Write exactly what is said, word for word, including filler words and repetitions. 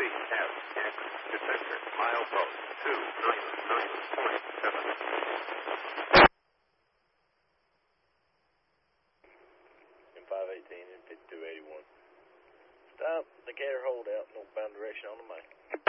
C F Yankee Defender, milepost two nine nine point seven. In five eighteen and fifty-two eighty-one. Stop, Decatur holdout, northbound direction on the main.